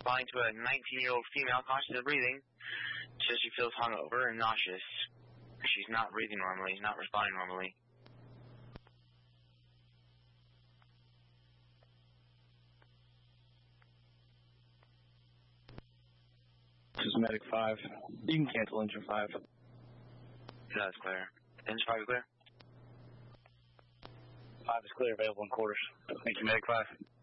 responding to a 19-year-old female conscious of breathing. Says she feels hungover and nauseous. She's not breathing normally, not responding normally. This is Medic 5. You can cancel engine 5. That's clear. Engine 5 is clear? 5 is clear, available in quarters. Thank you, Medic 5.